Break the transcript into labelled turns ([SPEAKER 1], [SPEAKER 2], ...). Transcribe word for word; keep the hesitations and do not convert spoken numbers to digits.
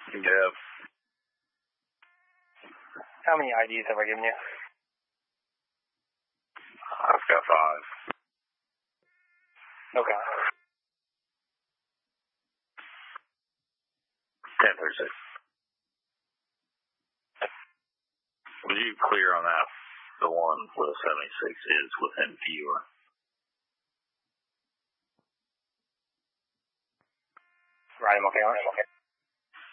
[SPEAKER 1] Yep.
[SPEAKER 2] How many I Ds have I given you?
[SPEAKER 1] I've got five.
[SPEAKER 2] Okay.
[SPEAKER 1] ten thirty-six. Was you clear on that? The one with seventy-six is within viewer.
[SPEAKER 2] Right, I'm okay on it. Okay.